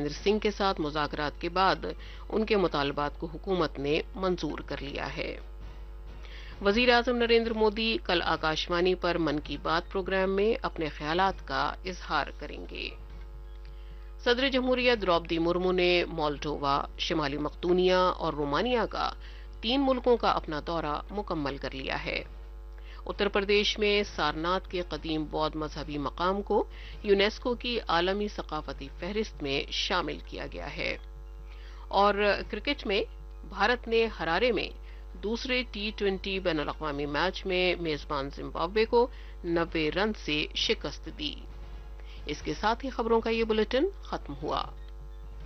जितेंद्र सिंह के साथ मुज़ाकरात के बाद उनके मुतालबात को हुकूमत ने मंजूर कर लिया है। वजीर आजम नरेंद्र मोदी कल आकाशवाणी पर मन की बात प्रोग्राम में अपने ख्यालात का इजहार करेंगे। सदर जमहूरिया द्रौपदी मुर्मू ने मोल्डोवा, शिमाली मकदूनिया और रोमानिया का 3 मुल्कों का अपना दौरा मुकम्मल कर लिया है। उत्तर प्रदेश में सारनाथ के कदीम बौद्ध मजहबी मकाम को यूनेस्को की आलमी सकाफती फहरिस्त में शामिल किया गया है। और क्रिकेट में भारत ने हरारे में दूसरे T20 बैनुल-अक़वामी मैच में मेजबान जिम्बाब्वे को 90 रन से शिकस्त दी। इसके साथ ही खबरों का ये बुलेटिन खत्म हुआ।